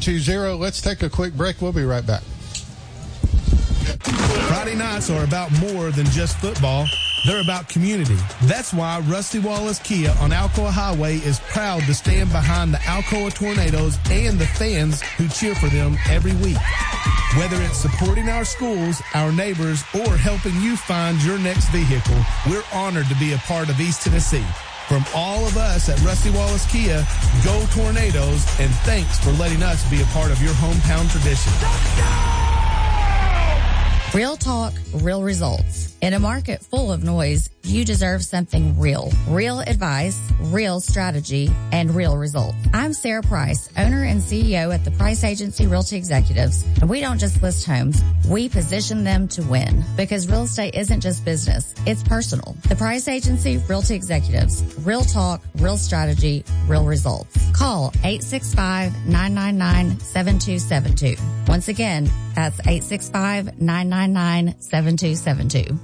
720. Let's take a quick break. We'll be right back. Friday nights are about more than just football. They're about community. That's why Rusty Wallace Kia on Alcoa Highway is proud to stand behind the Alcoa Tornadoes and the fans who cheer for them every week. Whether it's supporting our schools, our neighbors, or helping you find your next vehicle, we're honored to be a part of East Tennessee. From all of us at Rusty Wallace Kia, go Tornadoes, and thanks for letting us be a part of your hometown tradition. Real talk, real results. In a market full of noise, you deserve something real. Real advice, real strategy, and real results. I'm Sarah Price, owner and CEO at the Price Agency Realty Executives. And we don't just list homes, we position them to win. Because real estate isn't just business, it's personal. The Price Agency Realty Executives. Real talk, real strategy, real results. Call 865-999-7272. Once again, that's 865-999-7272.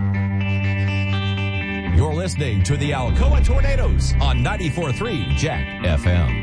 You're listening to the Alcoa Tornadoes on 94.3 Jack FM.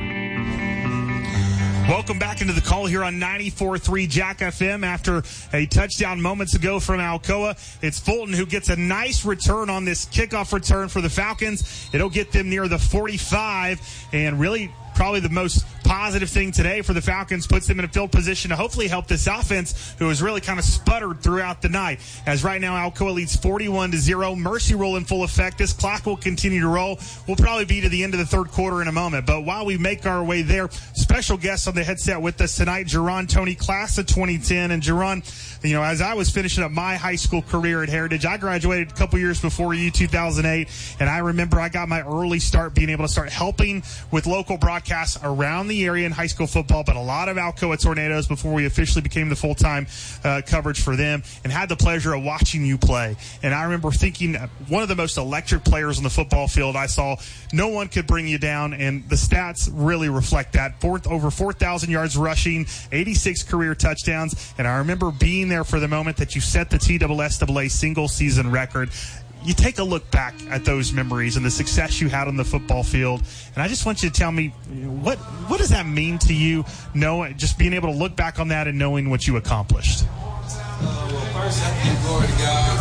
Welcome back into the call here on 94.3 Jack FM. After a touchdown moments ago from Alcoa, it's Fulton who gets a nice return on this kickoff return for the Falcons. It'll get them near the 45, and really probably the most positive thing today for the Falcons, puts them in a field position to hopefully help this offense, who has really kind of sputtered throughout the night. As right now, Alcoa leads 41-0. Mercy rule in full effect. This clock will continue to roll. We'll probably be to the end of the third quarter in a moment. But while we make our way there, special guest on the headset with us tonight, Jerron Toney, class of 2010. And Jerron, you know, as I was finishing up my high school career at Heritage, I graduated a couple years before you, 2008. And I remember I got my early start being able to start helping with local broadcasts around the area in high school football, but a lot of Alcoa Tornadoes before we officially became the full-time coverage for them, and had the pleasure of watching you play. And I remember thinking one of the most electric players on the football field I saw. No one could bring you down, and the stats really reflect that. Over 4,000 yards rushing, 86 career touchdowns, and I remember being there for the moment that you set the TSSAA single-season record. You take a look back at those memories and the success you had on the football field, and I just want you to tell me, what does that mean to you, just being able to look back on that and knowing what you accomplished? First, I have to give glory to God.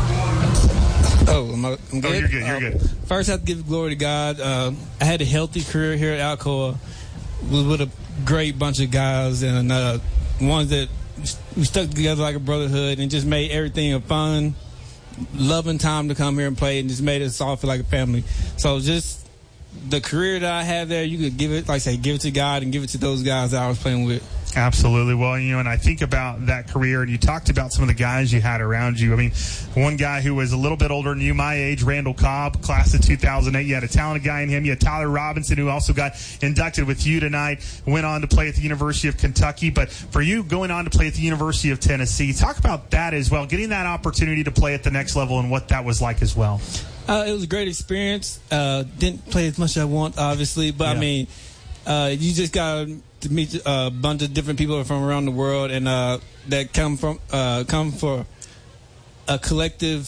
I'm good? Oh, you're good. You're good. First, I have to give glory to God. I had a healthy career here at Alcoa with a great bunch of guys, and ones that we stuck together like a brotherhood and just made everything a fun, loving time to come here and play, and just made us all feel like a family. So just the career that I had there, you could give it, give it to God and give it to those guys that I was playing with. Absolutely. Well, and I think about that career, and you talked about some of the guys you had around you. I mean, one guy who was a little bit older than you, my age, Randall Cobb, class of 2008. You had a talented guy in him. You had Tyler Robinson, who also got inducted with you tonight, went on to play at the University of Kentucky. But for you, going on to play at the University of Tennessee, talk about that as well, getting that opportunity to play at the next level and what that was like as well. It was a great experience. Didn't play as much as I want, obviously, but yeah. You just got to meet a bunch of different people from around the world, and that come for a collective.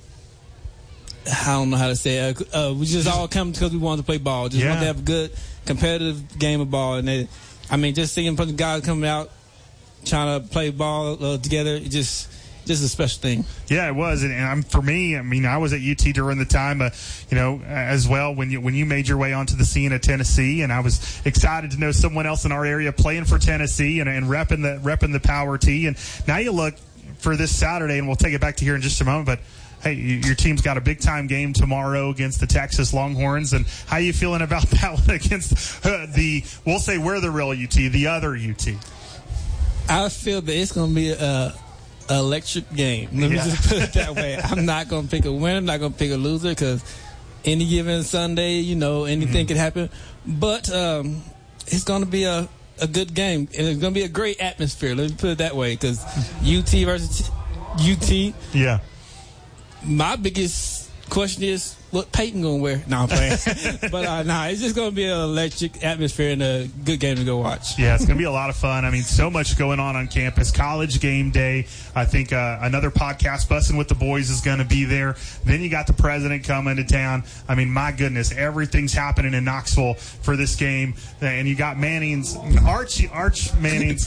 I don't know how to say it. We just all come because we wanted to play ball. Just want to have a good competitive game of ball, and just seeing a bunch of guys coming out trying to play ball together, just a special thing. Yeah, it was. And for me, I was at UT during the time, as well, when you made your way onto the scene at Tennessee, and I was excited to know someone else in our area playing for Tennessee and repping the Power T. And now you look for this Saturday, and we'll take it back to here in just a moment, but hey, your team's got a big-time game tomorrow against the Texas Longhorns, and how are you feeling about that one against we'll say we're the real UT, the other UT? I feel that it's going to be electric game. Let me just put it that way. I'm not going to pick a winner. I'm not going to pick a loser, because any given Sunday, anything could happen. But it's going to be a good game, and it's going to be a great atmosphere. Let me put it that way, because UT versus UT. Yeah. My biggest question is, what Peyton going to wear? No, I'm playing. But it's just going to be an electric atmosphere and a good game to go watch. Yeah, it's going to be a lot of fun. So much going on campus. College game day. I think another podcast, Bussin' with the Boys, is going to be there. Then you got the president coming to town. My goodness, everything's happening in Knoxville for this game. And you got Arch Manning's